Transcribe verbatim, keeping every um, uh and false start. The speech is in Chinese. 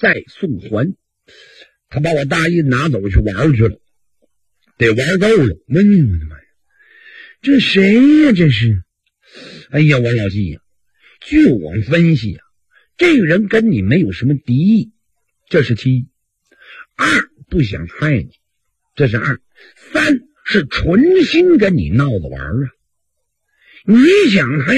再送还。他把我大印拿走去玩去了，得玩够了。哎呦我的妈呀，这谁呀这是？哎呀，我老季呀，据我分析呀，这个人跟你没有什么敌意，这是其一。二，不想害你，这是二。三是纯心跟你闹着玩啊。你想害